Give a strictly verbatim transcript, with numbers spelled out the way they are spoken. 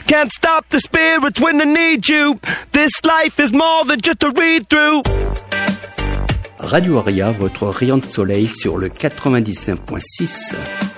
Can't stop the spirits when they need you. This life is more than just a read-through. Radio Aria, votre rayon de soleil sur le quatre-vingt-dix-neuf point six.